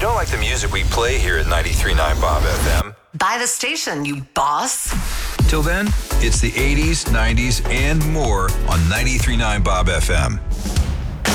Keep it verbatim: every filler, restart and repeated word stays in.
don't like the music we play here at ninety-three point nine Bob F M, buy the station, you boss. Till then, it's the eighties, nineties, and more on ninety-three point nine Bob F M.